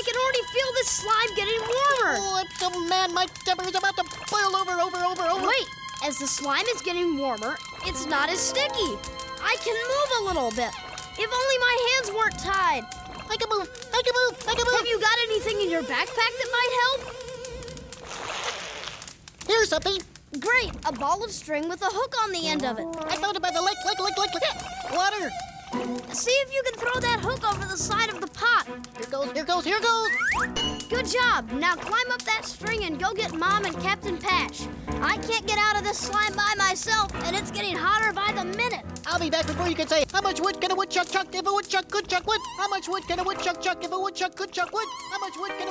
I can already feel this slime getting warmer. Oh, I'm so mad. My temper is about to boil over. Wait, as the slime is getting warmer, it's not as sticky. I can move a little bit. If only my hands weren't tied. I can move. Have you got anything in your backpack that might help? Here's something. Great, a ball of string with a hook on the end of it. I found it by the lake. Water. See if you can throw that hook over the side of the pot. Here goes. Good job. Now climb up that string and go get Mom and Captain Patch. I can't get out of this slime by myself, and it's getting hotter by the minute. I'll be back before you can say, how much wood can a woodchuck chuck if a woodchuck could chuck wood? How much wood can a woodchuck chuck if a woodchuck could chuck wood? How much wood can a